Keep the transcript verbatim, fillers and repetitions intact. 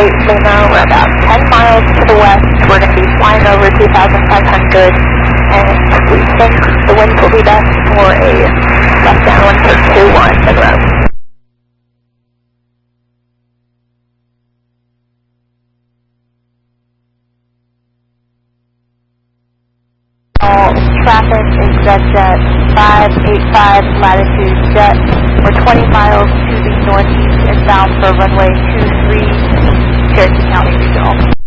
eight Lima, we're about ten miles to the west. We're going to be flying over two thousand five hundred, and we think the wind will be best for a left downwind for two one Monroe. All traffic is JetJet five eight five latitude jet. We're twenty miles to the northeast and bound for runway two three, Cherokee County Regional.